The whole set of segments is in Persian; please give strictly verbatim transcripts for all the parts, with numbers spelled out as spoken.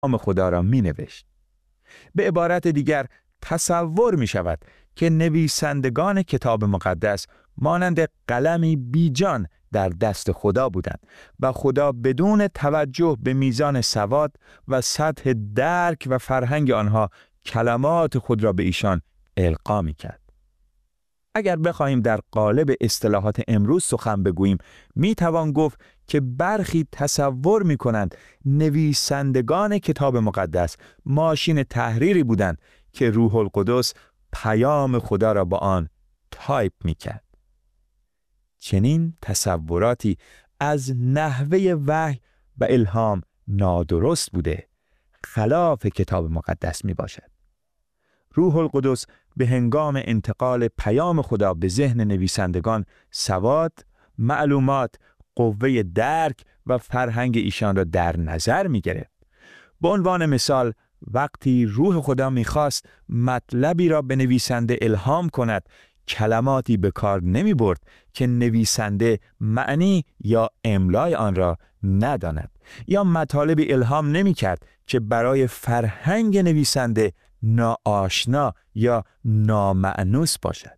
پیام خدا را می نوشت. به عبارت دیگر تصور می شود که نویسندگان کتاب مقدس مانند قلمی بیجان در دست خدا بودند و خدا بدون توجه به میزان سواد و سطح درک و فرهنگ آنها کلمات خود را به ایشان القا می کرد. اگر بخواهیم در قالب اصطلاحات امروز سخن بگوییم، می توان گفت که برخی تصور می کنند نویسندگان کتاب مقدس ماشین تحریری بودند که روح القدس پیام خدا را با آن تایپ می کرد. چنین تصوراتی از نحوه وحی و الهام نادرست بوده، خلاف کتاب مقدس می باشد. روح القدس به هنگام انتقال پیام خدا به ذهن نویسندگان سواد، معلومات، قوه درک و فرهنگ ایشان را در نظر می گرفت. به عنوان مثال، وقتی روح خدا می خواست مطلبی را به نویسنده الهام کند، کلماتی به کار نمی برد که نویسنده معنی یا املای آن را نداند، یا مطالبی الهام نمی کرد که برای فرهنگ نویسنده ناآشنا یا نامأنوس باشد.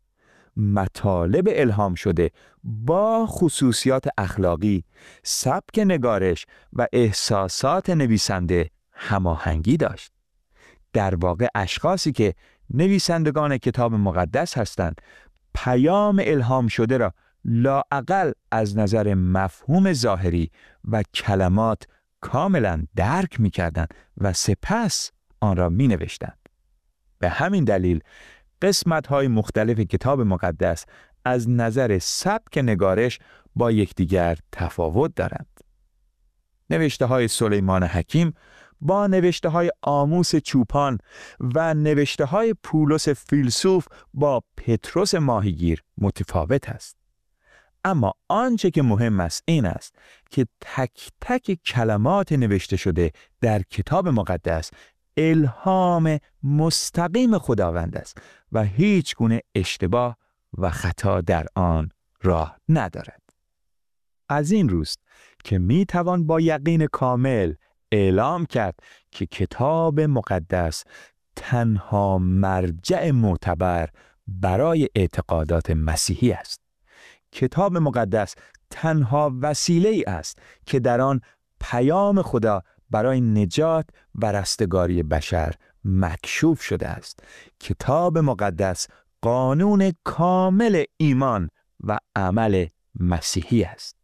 مطالب الهام شده با خصوصیات اخلاقی، سبک نگارش و احساسات نویسنده هماهنگی داشت. در واقع اشخاصی که نویسندگان کتاب مقدس هستند، پیام الهام شده را لااقل از نظر مفهوم ظاهری و کلمات کاملا درک می کردند و سپس آن را می نوشتند. به همین دلیل قسمت‌های مختلف کتاب مقدس از نظر سبک نگارش با یکدیگر تفاوت دارند. نوشته‌های سلیمان حکیم با نوشته‌های آموس چوپان و نوشته‌های پولس فیلسوف با پتروس ماهیگیر متفاوت است. اما آنچه که مهم است این است که تک تک کلمات نوشته شده در کتاب مقدس الهام مستقیم خداوند است و هیچ گونه اشتباه و خطا در آن راه ندارد. از این روست که می توان با یقین کامل اعلام کرد که کتاب مقدس تنها مرجع معتبر برای اعتقادات مسیحی است. کتاب مقدس تنها وسیله‌ای است که در آن پیام خدا برای نجات و رستگاری بشر مکشوف شده است. کتاب مقدس قانون کامل ایمان و عمل مسیحی است.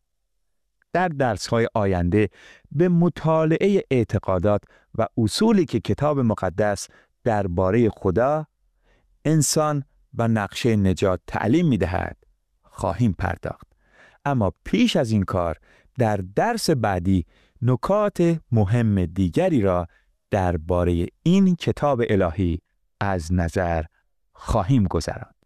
در درس‌های آینده به مطالعه اعتقادات و اصولی که کتاب مقدس درباره خدا، انسان و نقشه نجات تعلیم می‌دهد خواهیم پرداخت. اما پیش از این کار در درس بعدی نکات مهم دیگری را درباره این کتاب الهی از نظر خواهیم گذراند.